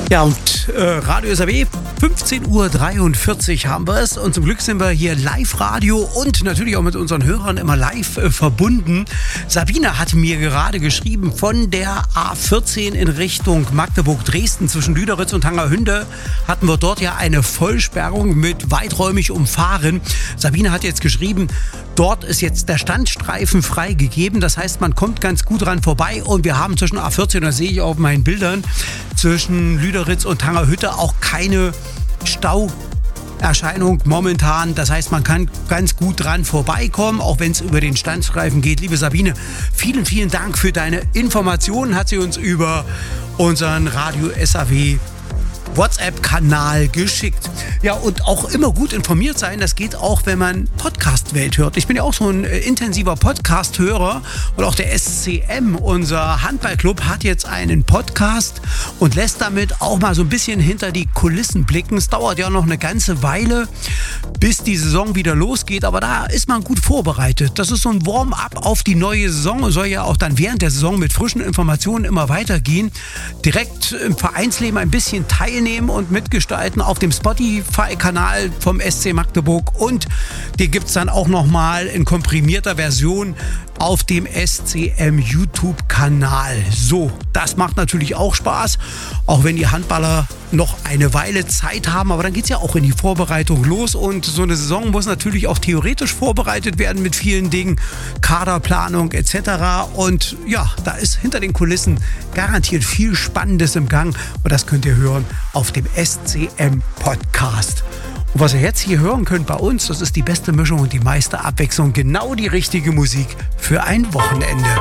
Ja, und Radio SAW, 15:43 Uhr haben wir es. Und zum Glück sind wir hier Live-Radio und natürlich auch mit unseren Hörern immer live verbunden. Sabine hat mir gerade geschrieben, von der A14 in Richtung Magdeburg-Dresden zwischen Lüderitz und Hangerhünde hatten wir dort ja eine Vollsperrung mit weiträumig umfahren. Sabine hat jetzt geschrieben, dort ist jetzt der Standstreifen freigegeben. Das heißt, man kommt ganz gut dran vorbei. Und wir haben zwischen A14, das sehe ich auf meinen Bildern, zwischen Lüderitz und Hangerhütte auch keine Stauerscheinung momentan. Das heißt, man kann ganz gut dran vorbeikommen, auch wenn es über den Standstreifen geht. Liebe Sabine, vielen, vielen Dank für deine Informationen. Hat sie uns über unseren Radio SAW WhatsApp-Kanal geschickt. Ja, und auch immer gut informiert sein, das geht auch, wenn man Podcast-Welt hört. Ich bin ja auch so ein intensiver Podcast-Hörer und auch der SCM, unser Handballclub, hat jetzt einen Podcast und lässt damit auch mal so ein bisschen hinter die Kulissen blicken. Es dauert ja noch eine ganze Weile, bis die Saison wieder losgeht, aber da ist man gut vorbereitet. Das ist so ein Warm-up auf die neue Saison und soll ja auch dann während der Saison mit frischen Informationen immer weitergehen. Direkt im Vereinsleben ein bisschen teilnehmen und mitgestalten auf dem Spotify-Kanal vom SC Magdeburg, und den gibt es dann auch nochmal in komprimierter Version auf dem SCM YouTube-Kanal. So, das macht natürlich auch Spaß, auch wenn die Handballer noch eine Weile Zeit haben, aber dann geht es ja auch in die Vorbereitung los, und so eine Saison muss natürlich auch theoretisch vorbereitet werden mit vielen Dingen, Kaderplanung etc. Und ja, da ist hinter den Kulissen garantiert viel Spannendes im Gang, und das könnt ihr hören auf dem SCM Podcast. Und was ihr jetzt hier hören könnt bei uns, das ist die beste Mischung und die meiste Abwechslung, genau die richtige Musik für ein Wochenende.